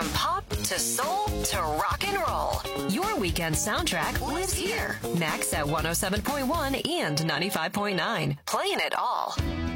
From pop to soul to rock and roll, your weekend soundtrack lives here. Max at 107.1 and 95.9, playing it all.